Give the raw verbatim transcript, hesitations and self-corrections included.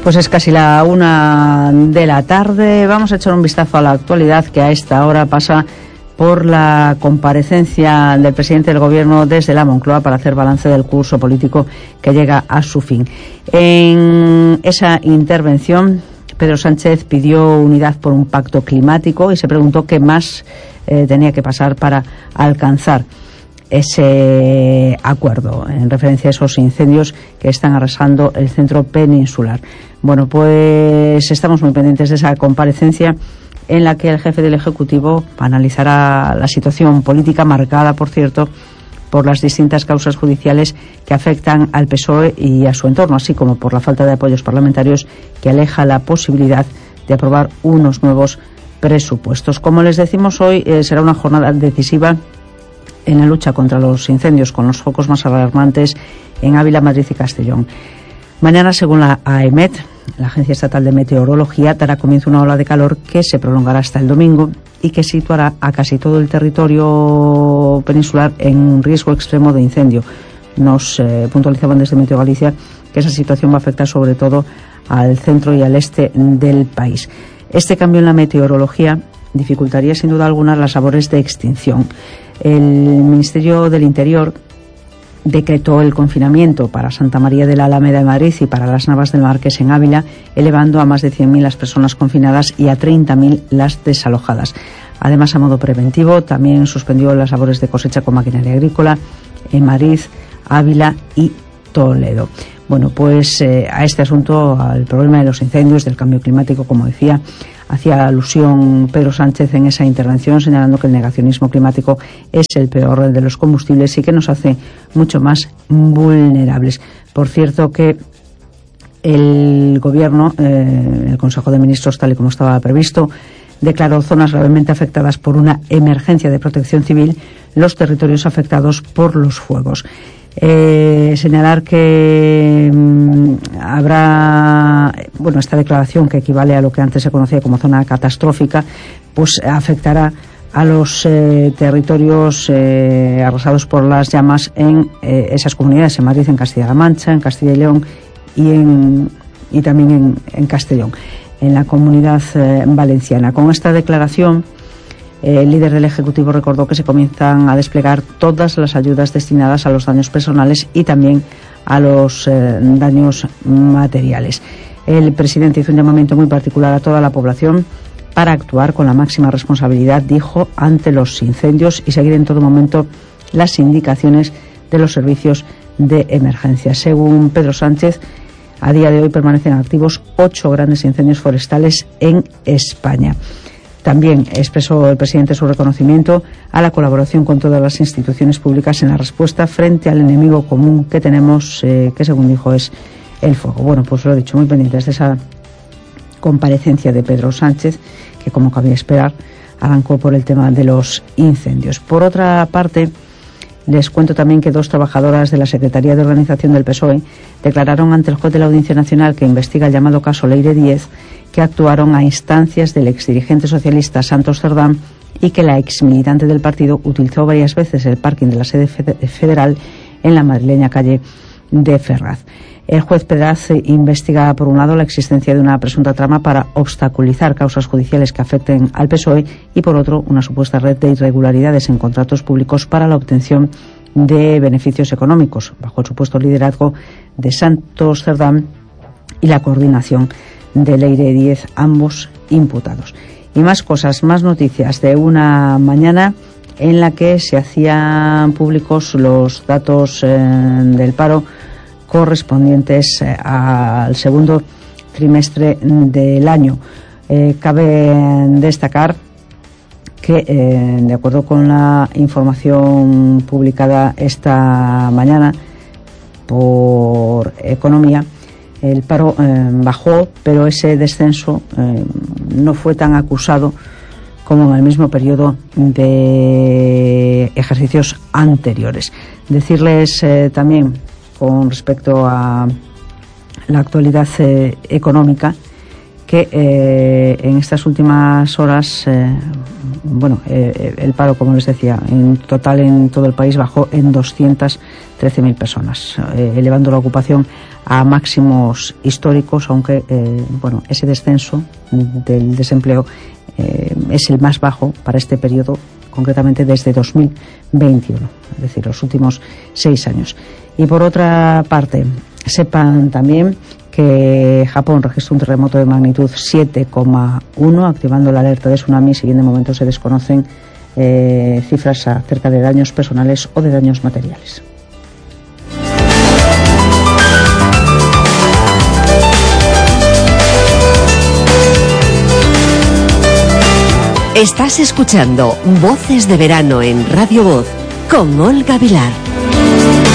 Pues es casi la una de la tarde. Vamos a echar un vistazo a la actualidad, que a esta hora pasa por la comparecencia del presidente del Gobierno desde la Moncloa para hacer balance del curso político que llega a su fin. En esa intervención, Pedro Sánchez pidió unidad por un pacto climático y se preguntó qué más eh, tenía que pasar para alcanzar ese acuerdo, en referencia a esos incendios que están arrasando el centro peninsular. Bueno, pues estamos muy pendientes de esa comparecencia en la que el jefe del Ejecutivo analizará la situación política, marcada, por cierto, por las distintas causas judiciales que afectan al P S O E y a su entorno, así como por la falta de apoyos parlamentarios que aleja la posibilidad de aprobar unos nuevos presupuestos. Como les decimos, hoy eh, será una jornada decisiva en la lucha contra los incendios, con los focos más alarmantes en Ávila, Madrid y Castellón. Mañana, según la AEMET, la Agencia Estatal de Meteorología, dará comienzo una ola de calor que se prolongará hasta el domingo y que situará a casi todo el territorio peninsular en riesgo extremo de incendio. Nos eh, puntualizaban desde Meteo Galicia que esa situación va a afectar sobre todo al centro y al este del país. Este cambio en la meteorología dificultaría sin duda alguna las labores de extinción. El Ministerio del Interior decretó el confinamiento para Santa María de la Alameda de Madrid y para las Navas del Marqués en Ávila, elevando a más de cien mil las personas confinadas y a treinta mil las desalojadas. Además, a modo preventivo, también suspendió las labores de cosecha con maquinaria agrícola en Madrid, Ávila y Toledo. Bueno, pues eh, a este asunto, al problema de los incendios, del cambio climático, como decía, hacía alusión Pedro Sánchez en esa intervención, señalando que el negacionismo climático es el peor de los combustibles y que nos hace mucho más vulnerables. Por cierto, que el Gobierno, eh, el Consejo de Ministros, tal y como estaba previsto, declaró zonas gravemente afectadas por una emergencia de protección civil los territorios afectados por los fuegos. Eh, señalar que mmm, habrá, bueno, esta declaración, que equivale a lo que antes se conocía como zona catastrófica, pues afectará a los eh, territorios eh, arrasados por las llamas en eh, esas comunidades, en Madrid, en Castilla-La Mancha, en Castilla y León y, en, y también en, en Castellón, en la Comunidad eh, Valenciana. Con esta declaración, el líder del Ejecutivo recordó que se comienzan a desplegar todas las ayudas destinadas a los daños personales y también a los eh, daños materiales. El presidente hizo un llamamiento muy particular a toda la población para actuar con la máxima responsabilidad, dijo, ante los incendios y seguir en todo momento las indicaciones de los servicios de emergencia. Según Pedro Sánchez, a día de hoy permanecen activos ocho grandes incendios forestales en España. También expresó el presidente su reconocimiento a la colaboración con todas las instituciones públicas en la respuesta frente al enemigo común que tenemos, eh, que según dijo es el fuego. Bueno, pues lo he dicho, muy pendientes de esa comparecencia de Pedro Sánchez, que, como cabía esperar, arrancó por el tema de los incendios. Por otra parte, les cuento también que dos trabajadoras de la Secretaría de Organización del P S O E declararon ante el juez de la Audiencia Nacional que investiga el llamado caso Leire Díez, que actuaron a instancias del exdirigente socialista Santos Cerdán y que la exmilitante del partido utilizó varias veces el parking de la sede federal en la madrileña calle de Ferraz. El juez Pedraz investiga, por un lado, la existencia de una presunta trama para obstaculizar causas judiciales que afecten al P S O E y, por otro, una supuesta red de irregularidades en contratos públicos para la obtención de beneficios económicos, bajo el supuesto liderazgo de Santos Cerdán y la coordinación de Leire Díez, ambos imputados. Y más cosas, más noticias de una mañana en la que se hacían públicos los datos eh, del paro correspondientes eh, al segundo trimestre del año. Eh, cabe destacar que, eh, de acuerdo con la información publicada esta mañana por Economía, el paro eh, bajó, pero ese descenso eh, no fue tan acusado como en el mismo periodo de ejercicios anteriores. Decirles eh, también, con respecto a la actualidad eh, económica, que eh, en estas últimas horas, eh, bueno, eh, el paro, como les decía, en total en todo el país bajó en doscientas trece mil personas, eh, elevando la ocupación a máximos históricos, aunque eh, bueno, ese descenso del desempleo eh, es el más bajo para este periodo, concretamente desde dos mil veintiuno, es decir, los últimos seis años. Y por otra parte, sepan también que Japón registró un terremoto de magnitud siete coma uno, activando la alerta de tsunami, si bien de momento se desconocen eh, cifras acerca de daños personales o de daños materiales. Estás escuchando Voces de Verano en Radio Voz con Olga Vilar.